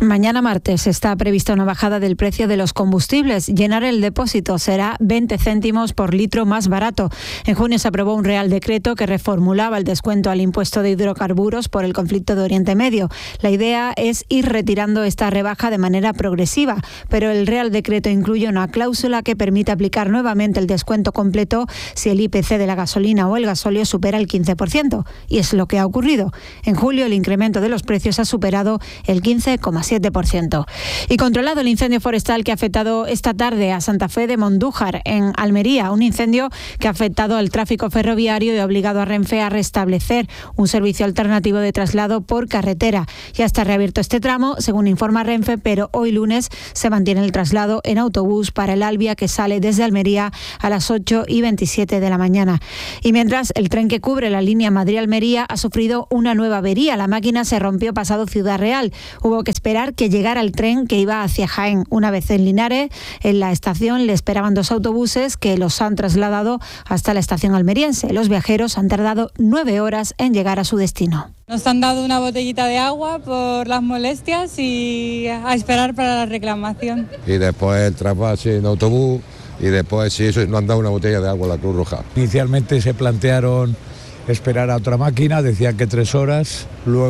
[SPEAKER 16] Mañana martes está prevista una bajada del precio de los combustibles. Llenar el depósito será veinte céntimos por litro más barato. En junio se aprobó un Real Decreto que reformulaba el descuento al impuesto de hidrocarburos por el conflicto de Oriente Medio. La idea es ir retirando esta rebaja de manera progresiva, pero el Real Decreto incluye una cláusula que permite aplicar nuevamente el descuento completo si el I P C de la gasolina o el gasóleo supera el quince por ciento. Y es lo que ha ocurrido. En julio el incremento de los precios ha superado el quince coma siete por ciento. Y controlado el incendio forestal que ha afectado esta tarde a Santa Fe de Mondújar, en Almería. Un incendio que ha afectado al tráfico ferroviario y ha obligado a Renfe a restablecer un servicio alternativo de traslado por carretera. Ya está reabierto este tramo, según informa Renfe, pero hoy lunes se mantiene el traslado en autobús para el Albia, que sale desde Almería a las ocho y veintisiete de la mañana. Y mientras, el tren que cubre la línea Madrid-Almería ha sufrido una nueva avería. La máquina se rompió pasado Ciudad Real. Hubo que esperar que llegara el tren que iba hacia Jaén. Una vez en Linares, en la estación le esperaban dos autobuses que los han trasladado hasta la estación almeriense. Los viajeros han tardado nueve horas en llegar a su destino.
[SPEAKER 19] Nos han dado una botellita de agua por las molestias y a esperar para la reclamación.
[SPEAKER 20] Y después el trasvase en autobús y después, si eso, nos han dado una botella de agua a la Cruz Roja.
[SPEAKER 21] Inicialmente se plantearon esperar a otra máquina, decían que tres horas,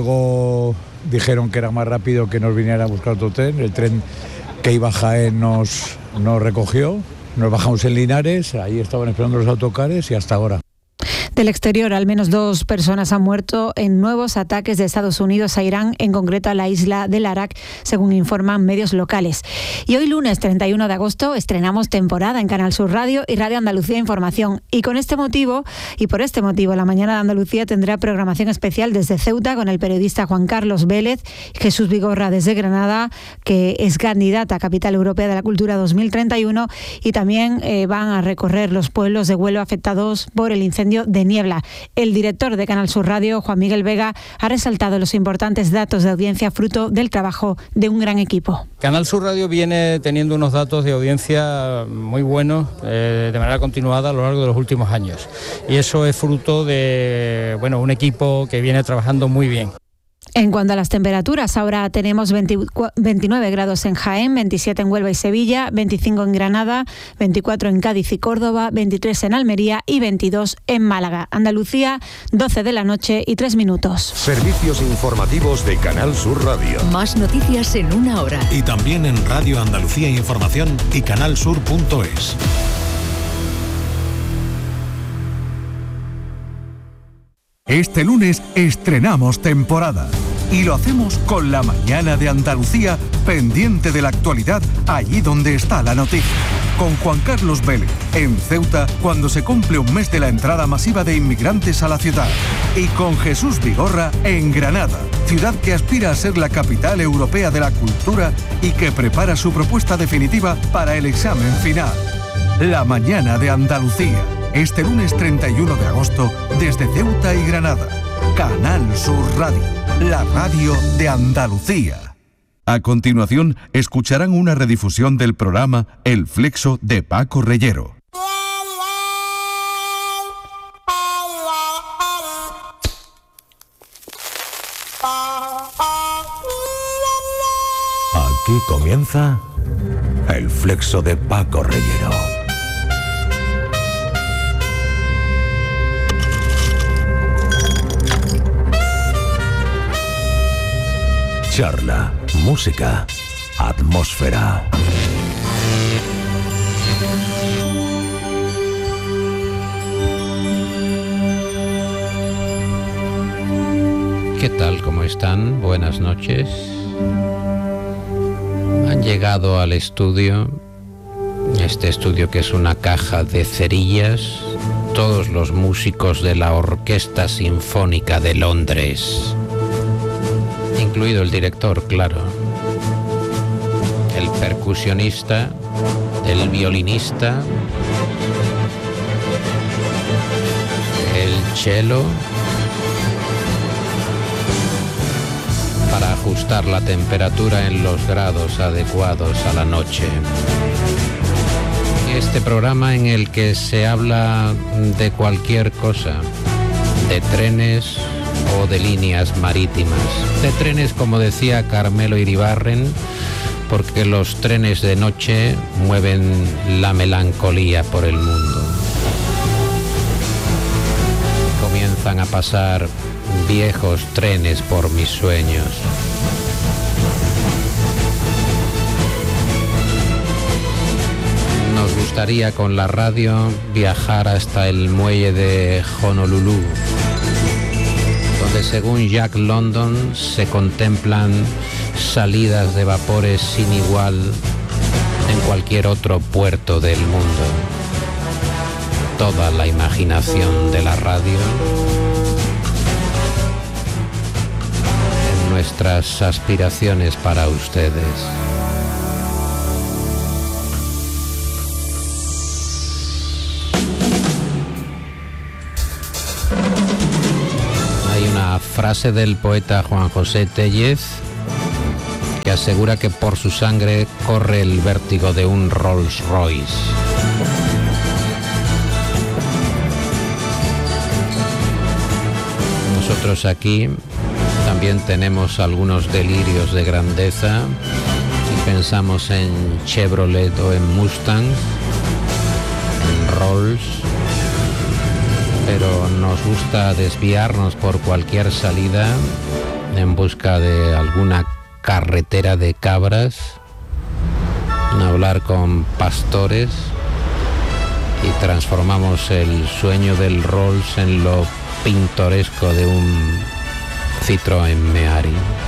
[SPEAKER 21] luego dijeron que era más rápido que nos viniera a buscar otro tren. El tren que iba a Jaén nos, nos recogió, nos bajamos en Linares, ahí estaban esperando los autocares y hasta ahora.
[SPEAKER 16] Del exterior, al menos dos personas han muerto en nuevos ataques de Estados Unidos a Irán, en concreto a la isla del Arak, según informan medios locales. Y hoy lunes treinta y uno de agosto estrenamos temporada en Canal Sur Radio y Radio Andalucía Información. Y con este motivo, y por este motivo, la Mañana de Andalucía tendrá programación especial desde Ceuta con el periodista Juan Carlos Vélez, Jesús Vigorra desde Granada, que es candidata a Capital Europea de la Cultura dos mil treinta y uno, y también eh, van a recorrer los pueblos de Huelva afectados por el incendio de Niebla. El director de Canal Sur Radio, Juan Miguel Vega, ha resaltado los importantes datos de audiencia fruto del trabajo de un gran equipo.
[SPEAKER 22] Canal Sur Radio viene teniendo unos datos de audiencia muy buenos eh, de manera continuada a lo largo de los últimos años. Y eso es fruto de bueno, un equipo que viene trabajando muy bien.
[SPEAKER 16] En cuanto a las temperaturas, ahora tenemos veintinueve grados en Jaén, veintisiete en Huelva y Sevilla, veinticinco en Granada, veinticuatro en Cádiz y Córdoba, veintitrés en Almería y veintidós en Málaga. Andalucía, doce de la noche y tres minutos.
[SPEAKER 14] Servicios informativos de Canal Sur Radio.
[SPEAKER 15] Más noticias en una hora.
[SPEAKER 23] Y también en Radio Andalucía Información y canalsur punto es.
[SPEAKER 24] Este lunes estrenamos temporada y lo hacemos con la Mañana de Andalucía, pendiente de la actualidad allí donde está la noticia. Con Juan Carlos Vélez en Ceuta, cuando se cumple un mes de la entrada masiva de inmigrantes a la ciudad. Y con Jesús Vigorra en Granada, ciudad que aspira a ser la capital europea de la cultura y que prepara su propuesta definitiva para el examen final. La Mañana de Andalucía. Este lunes treinta y uno de agosto, desde Ceuta y Granada. Canal Sur Radio, la radio de Andalucía.
[SPEAKER 25] A continuación, escucharán una redifusión del programa El Flexo de Paco Reyero.
[SPEAKER 24] Aquí comienza El Flexo de Paco Reyero. Charla, música, atmósfera.
[SPEAKER 26] ¿Qué tal? ¿Cómo están? Buenas noches. Han llegado al estudio, este estudio que es una caja de cerillas, todos los músicos de la Orquesta Sinfónica de Londres. Incluido el director, claro, el percusionista, el violinista, el cello, para ajustar la temperatura en los grados adecuados a la noche. Este programa en el que se habla de cualquier cosa, de trenes, o de líneas marítimas. De trenes, como decía Carmelo Iribarren, porque los trenes de noche mueven la melancolía por el mundo. Comienzan a pasar viejos trenes por mis sueños. Nos gustaría con la radio viajar hasta el muelle de Honolulu, donde según Jack London se contemplan salidas de vapores sin igual en cualquier otro puerto del mundo. Toda la imaginación de la radio en nuestras aspiraciones para ustedes. Hay una frase del poeta Juan José Tellez que asegura que por su sangre corre el vértigo de un Rolls Royce. Nosotros aquí también tenemos algunos delirios de grandeza y pensamos en Chevrolet o en Mustang, en Rolls, pero nos gusta desviarnos por cualquier salida en busca de alguna carretera de cabras, hablar con pastores y transformamos el sueño del Rolls en lo pintoresco de un Citroën Méhari.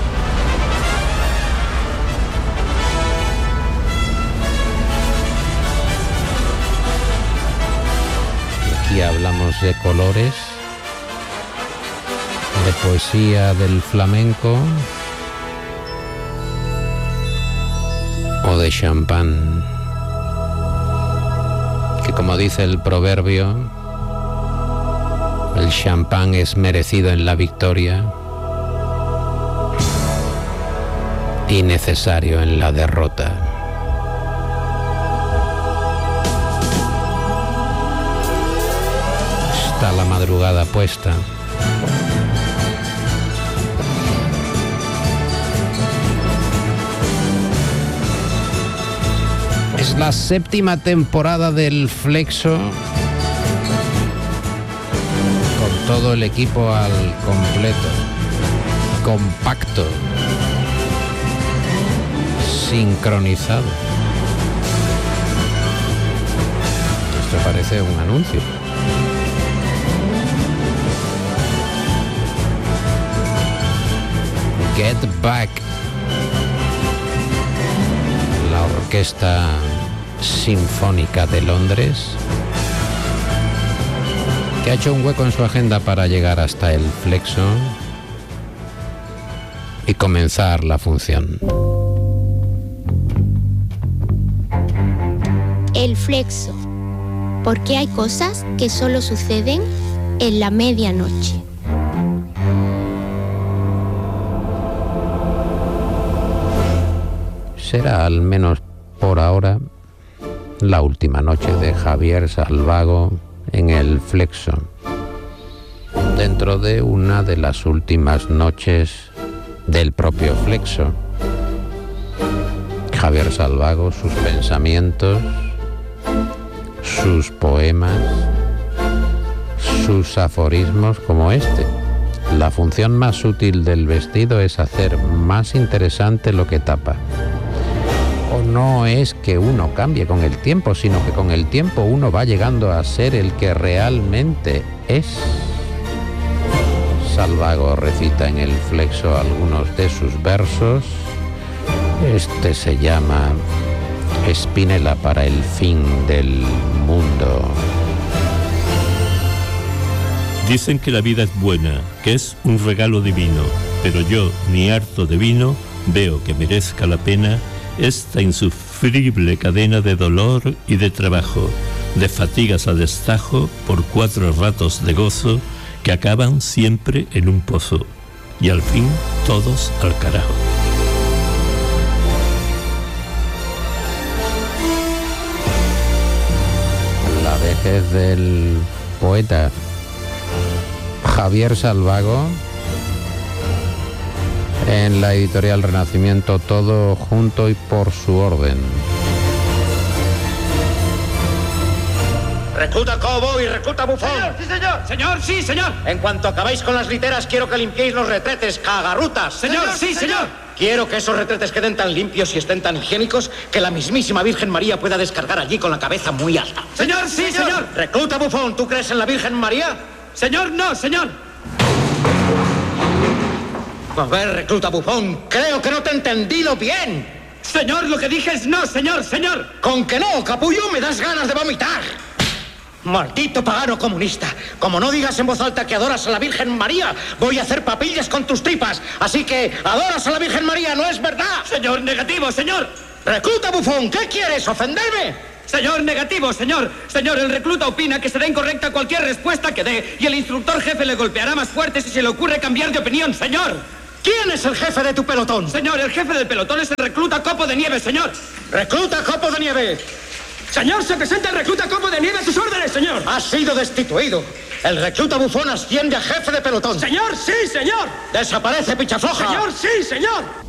[SPEAKER 26] Aquí hablamos de colores, de poesía del flamenco o de champán, que como dice el proverbio, el champán es merecido en la victoria y necesario en la derrota. Está la madrugada puesta. Es la séptima temporada del Flexo, con todo el equipo al completo, compacto, sincronizado. Esto parece un anuncio. Get Back, la Orquesta Sinfónica de Londres, que ha hecho un hueco en su agenda para llegar hasta el Flexo y comenzar la función.
[SPEAKER 1] El Flexo, porque hay cosas que solo suceden en la medianoche.
[SPEAKER 26] Será, al menos por ahora, la última noche de Javier Salvago en el Flexo, dentro de una de las últimas noches del propio Flexo. Javier Salvago, sus pensamientos, sus poemas, sus aforismos como este. La función más útil del vestido es hacer más interesante lo que tapa. O no es que uno cambie con el tiempo, sino que con el tiempo uno va llegando a ser el que realmente es. Salvago recita en el Flexo algunos de sus versos. Este se llama Spinella para el fin del mundo.
[SPEAKER 3] Dicen que la vida es buena, que es un regalo divino, pero yo, ni harto de vino, veo que merezca la pena esta insufrible cadena de dolor y de trabajo, de fatigas a destajo por cuatro ratos de gozo que acaban siempre en un pozo, y al fin todos al carajo.
[SPEAKER 26] La vejez del poeta Javier Salvago En la editorial Renacimiento, todo junto y por su orden.
[SPEAKER 4] Recluta Cobo y recluta Bufón.
[SPEAKER 5] Señor, sí, señor. Señor, sí, señor.
[SPEAKER 4] En cuanto acabéis con las literas, quiero que limpiéis los retretes, cagarrutas.
[SPEAKER 5] Señor, señor sí, señor. señor.
[SPEAKER 4] Quiero que esos retretes queden tan limpios y estén tan higiénicos que la mismísima Virgen María pueda descargar allí con la cabeza muy alta.
[SPEAKER 5] Señor, sí, señor. señor.
[SPEAKER 4] Recluta Bufón, ¿tú crees en la Virgen María?
[SPEAKER 5] Señor, no, señor.
[SPEAKER 4] A ver, recluta Bufón, creo que no te he entendido bien.
[SPEAKER 5] Señor, lo que dije es no, señor, señor.
[SPEAKER 4] Con que no, capullo, me das ganas de vomitar. Maldito pagano comunista. Como no digas en voz alta que adoras a la Virgen María, voy a hacer papillas con tus tripas. Así que adoras a la Virgen María, ¿no es verdad?
[SPEAKER 5] Señor, negativo, señor.
[SPEAKER 4] Recluta Bufón, ¿qué quieres, ofenderme?
[SPEAKER 5] Señor, negativo, señor. Señor, el recluta opina que será incorrecta cualquier respuesta que dé y el instructor jefe le golpeará más fuerte si se le ocurre cambiar de opinión, señor.
[SPEAKER 4] ¿Quién es el jefe de tu pelotón?
[SPEAKER 5] Señor, el jefe del pelotón es el recluta Copo de Nieve, señor.
[SPEAKER 4] ¡Recluta Copo de Nieve!
[SPEAKER 5] Señor, se presenta el recluta Copo de Nieve a sus órdenes, señor.
[SPEAKER 4] Ha sido destituido. El recluta Bufón asciende a jefe de pelotón.
[SPEAKER 5] Señor, sí, señor.
[SPEAKER 4] Desaparece, pichafloja.
[SPEAKER 5] Señor, sí, señor.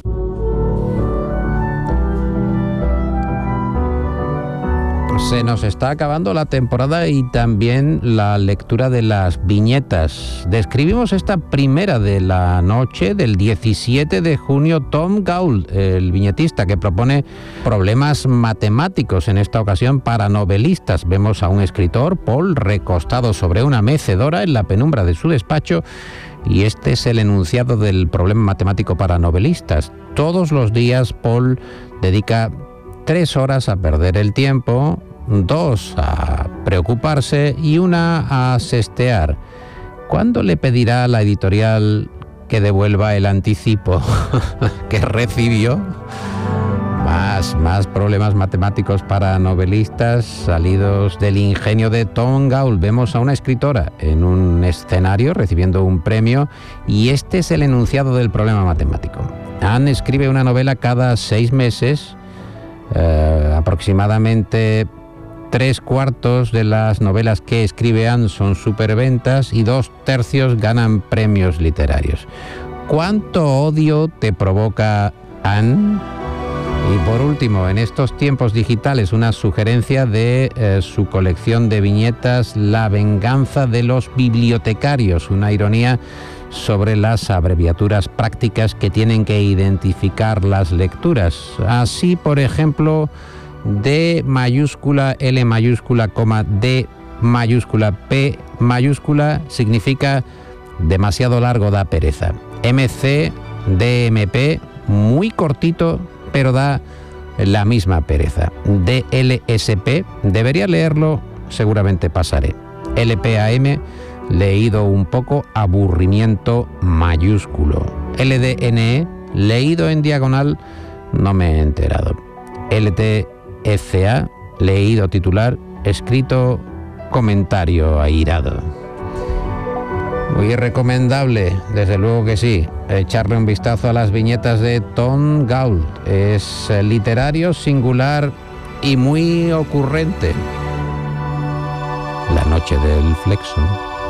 [SPEAKER 26] Se nos está acabando la temporada y también la lectura de las viñetas. Describimos esta primera de la noche del diecisiete de junio. Tom Gauld, el viñetista que propone problemas matemáticos, en esta ocasión para novelistas. Vemos a un escritor, Paul, recostado sobre una mecedora en la penumbra de su despacho, y este es el enunciado del problema matemático para novelistas. Todos los días Paul dedica tres horas a perder el tiempo, dos a preocuparse y una a sestear. ¿Cuándo le pedirá a la editorial que devuelva el anticipo que recibió? Más, más problemas matemáticos para novelistas salidos del ingenio de Tom Gauld. Vemos a una escritora en un escenario recibiendo un premio y este es el enunciado del problema matemático. Anne escribe una novela cada seis meses. Eh, aproximadamente tres cuartos de las novelas que escribe Anne son superventas y dos tercios ganan premios literarios. ¿Cuánto odio te provoca Anne? Y por último, en estos tiempos digitales, una sugerencia de eh, su colección de viñetas La venganza de los bibliotecarios, una ironía sobre las abreviaturas prácticas que tienen que identificar las lecturas. Así, por ejemplo, D mayúscula, L mayúscula, coma, D mayúscula, P mayúscula significa demasiado largo, da pereza. M C, D M P, muy cortito, pero da la misma pereza. D L S P, debería leerlo, seguramente pasaré. L P A M, leído un poco, aburrimiento mayúsculo. L D N E, leído en diagonal, no me he enterado. L T F A, leído titular, escrito comentario airado. Muy recomendable, desde luego que sí, echarle un vistazo a las viñetas de Tom Gauld. Es literario, singular y muy ocurrente. La noche del Flexo.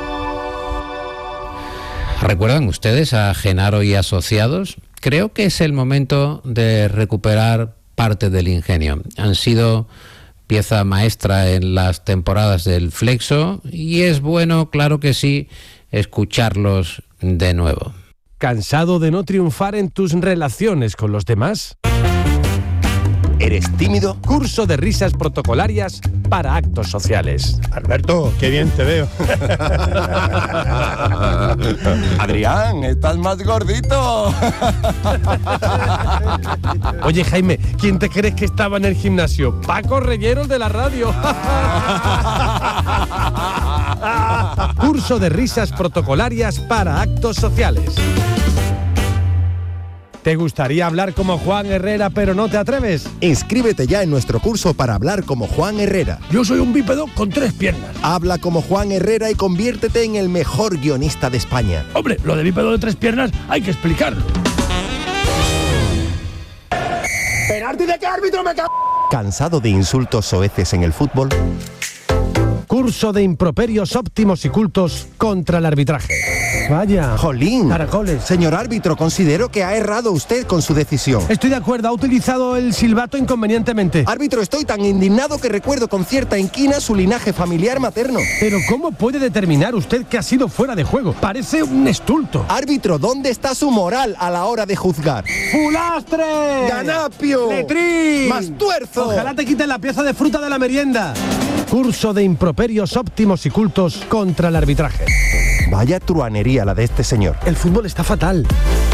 [SPEAKER 26] ¿Recuerdan ustedes a Genaro y Asociados? Creo que es el momento de recuperar parte del ingenio. Han sido pieza maestra en las temporadas del Flexo y es bueno, claro que sí, escucharlos de nuevo.
[SPEAKER 7] ¿Cansado de no triunfar en tus relaciones con los demás?
[SPEAKER 8] ¿Eres tímido?
[SPEAKER 7] Curso de risas protocolarias para actos sociales.
[SPEAKER 8] Alberto, qué bien te veo. Adrián, estás más gordito.
[SPEAKER 7] Oye, Jaime, ¿quién te crees que estaba en el gimnasio? Paco Reyeros de la radio. Curso de risas protocolarias para actos sociales. ¿Te gustaría hablar como Juan Herrera pero no te atreves?
[SPEAKER 8] Inscríbete ya en nuestro curso para hablar como Juan Herrera.
[SPEAKER 7] Yo soy un bípedo con tres piernas.
[SPEAKER 8] Habla como Juan Herrera y conviértete en el mejor guionista de España.
[SPEAKER 7] Hombre, lo de bípedo de tres piernas hay que explicarlo.
[SPEAKER 8] ¿Penalti de qué árbitro me cago? ¿Cansado de insultos soeces en el fútbol?
[SPEAKER 7] Curso de improperios óptimos y cultos contra el arbitraje. Vaya.
[SPEAKER 8] Jolín.
[SPEAKER 7] Caracoles.
[SPEAKER 8] Señor árbitro, considero que ha errado usted con su decisión.
[SPEAKER 7] Estoy de acuerdo, ha utilizado el silbato inconvenientemente.
[SPEAKER 8] Árbitro, estoy tan indignado que recuerdo con cierta inquina su linaje familiar materno.
[SPEAKER 7] Pero ¿cómo puede determinar usted que ha sido fuera de juego? Parece un estulto.
[SPEAKER 8] Árbitro, ¿dónde está su moral a la hora de juzgar?
[SPEAKER 7] ¡Fulastre!
[SPEAKER 8] ¡Ganapio!
[SPEAKER 7] ¡Letrín!
[SPEAKER 8] ¡Mastuerzo!
[SPEAKER 7] Ojalá te quiten la pieza de fruta de la merienda. Curso de improperios óptimos y cultos contra el arbitraje.
[SPEAKER 8] Vaya truanería la de este señor.
[SPEAKER 7] El fútbol está fatal.